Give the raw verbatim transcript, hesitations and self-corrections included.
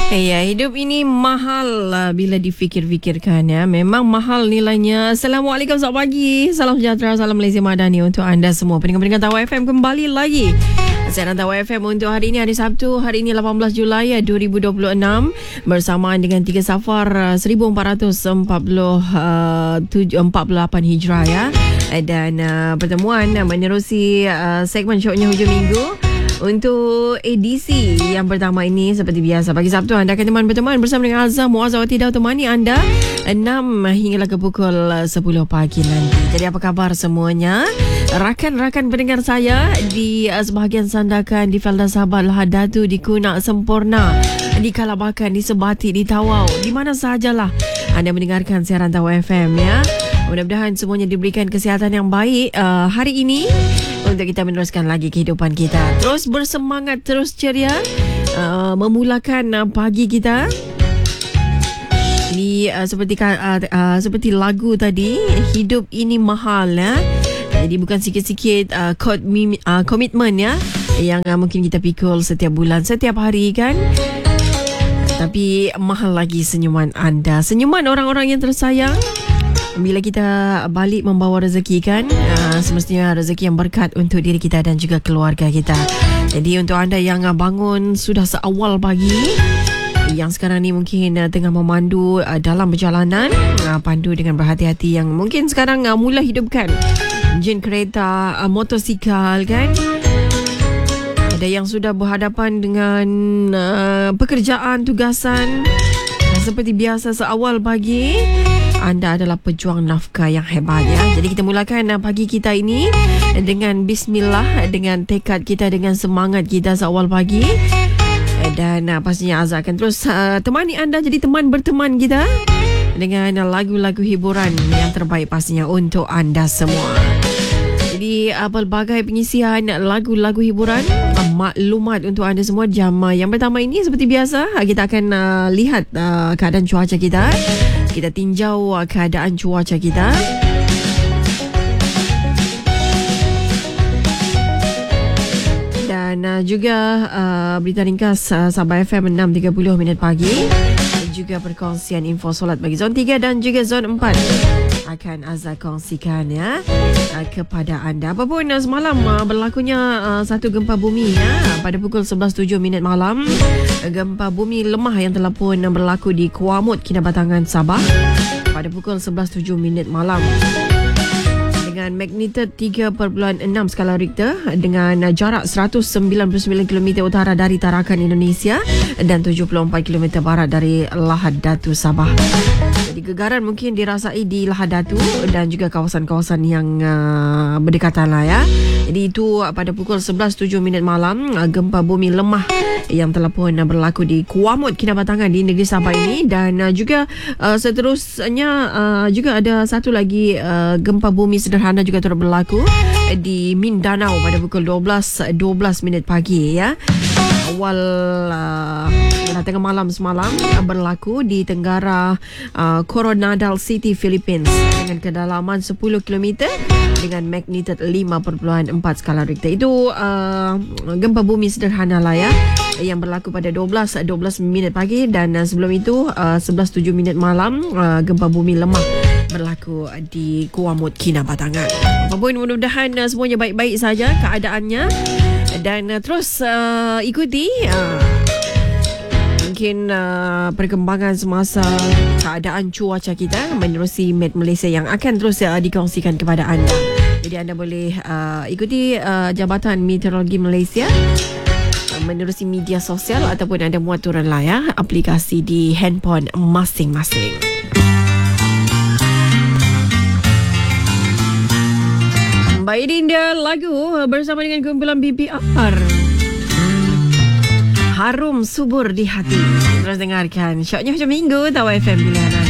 Hey, ya, hidup ini mahal lah bila difikir-fikirkan ya. Memang mahal nilainya. Assalamualaikum, selamat pagi. Salam sejahtera, salam Malaysia Madani untuk anda semua. Pendengar-pendengar Tawar F M kembali lagi. Siaran Tawar F M untuk hari ini, hari Sabtu. Hari ini lapan belas Julai dua ribu dua puluh enam. Bersamaan dengan tiga Safar seribu empat ratus empat puluh lapan Hijrah ya. Dan uh, pertemuan uh, menerusi uh, segmen syoknya hujung minggu. Untuk edisi yang pertama ini seperti biasa pagi Sabtu anda akan teman-teman bersama dengan Azam Muazzawati Daud temani anda enam hinggalah ke pukul sepuluh pagi nanti. Jadi apa kabar semuanya? Rakan-rakan pendengar saya di uh, sebahagian sandakan di Felda Sabah, Lahad Datu, di Kunak, Semporna, di Kalabakan, di Sebati, di Tawau, di mana sahajalah anda mendengarkan siaran Tawar F M ya. Mudah-mudahan semuanya diberikan kesihatan yang baik uh, hari ini untuk kita meneruskan lagi kehidupan kita. Terus bersemangat, terus ceria uh, memulakan uh, pagi kita. Ini uh, seperti uh, uh, seperti lagu tadi, hidup ini mahal ya. Jadi bukan sikit-sikit uh, komitmen uh, ya yang uh, mungkin kita pikul setiap bulan, setiap hari kan. Tapi mahal lagi senyuman anda, senyuman orang-orang yang tersayang. Bila kita balik membawa rezeki kan, uh, semestinya rezeki yang berkat untuk diri kita dan juga keluarga kita. Jadi untuk anda yang uh, bangun sudah seawal pagi, yang sekarang ni mungkin uh, tengah memandu uh, dalam perjalanan, uh, pandu dengan berhati-hati, yang mungkin sekarang uh, mula hidupkan enjin kereta, uh, motosikal kan. Ada yang sudah berhadapan dengan uh, pekerjaan, tugasan. uh, Seperti biasa seawal pagi, anda adalah pejuang nafkah yang hebat ya. Jadi kita mulakan pagi kita ini dengan bismillah, dengan tekad kita, dengan semangat kita seawal pagi. Dan uh, pastinya Azza akan terus uh, temani anda, jadi teman berteman kita dengan uh, lagu-lagu hiburan yang terbaik pastinya untuk anda semua. Jadi uh, pelbagai pengisian lagu-lagu hiburan, uh, maklumat untuk anda semua. Jam uh, yang pertama ini seperti biasa uh, kita akan uh, lihat uh, keadaan cuaca kita. Kita tinjau uh, keadaan cuaca kita. Dan uh, juga uh, berita ringkas uh, Sabah F M enam tiga puluh minit pagi. Dan juga perkongsian info solat bagi zon tiga dan juga zon empat akan Azza kongsikan ya uh, kepada anda. Apapun uh, semalam uh, berlakunya uh, satu gempa bumi ya pada pukul sebelas tujuh minit malam. Gempa bumi lemah yang telah pun berlaku di Kuamut, Kinabatangan, Sabah pada pukul sebelas tujuh minit malam dengan magnitude tiga perpuluhan enam skala Richter dengan jarak seratus sembilan puluh sembilan kilometer utara dari Tarakan, Indonesia dan tujuh puluh empat kilometer barat dari Lahad Datu, Sabah. Jadi gegaran mungkin dirasai di Lahad Datu dan juga kawasan-kawasan yang uh, berdekatan lah ya. Jadi itu pada pukul sebelas tujuh minit malam, uh, gempa bumi lemah yang telah pun uh, berlaku di Kuamut, Kinabatangan di negeri Sabah ini. Dan uh, juga uh, seterusnya uh, juga ada satu lagi uh, gempa bumi sederhana juga turut berlaku di Mindanao pada pukul dua belas dua belas minit pagi ya. Awal uh, tengah malam semalam uh, berlaku di Tenggara uh, Coronadal City, Philippines dengan kedalaman sepuluh kilometer dengan magnitude lima perpuluhan empat skala Richter. Itu uh, gempa bumi sederhana lah ya yang berlaku pada dua belas dua belas minit pagi. Dan uh, sebelum itu uh, sebelas tujuh minit malam uh, gempa bumi lemah berlaku di Kuamut, Kinabatangan. Apapun, mudah-mudahan uh, semuanya baik-baik saja keadaannya. Dan uh, terus uh, ikuti uh, mungkin uh, perkembangan semasa keadaan cuaca kita menerusi Met Malaysia yang akan terus uh, dikongsikan kepada anda. Jadi anda boleh uh, ikuti uh, Jabatan Meteorologi Malaysia uh, menerusi media sosial ataupun anda muat turun lah ya aplikasi di handphone masing-masing. Baik, Dinda lagu bersama dengan kumpulan B B R, Harum Subur di Hati. Terus dengarkan syoknya hujung minggu Tawar F M pilihan anda.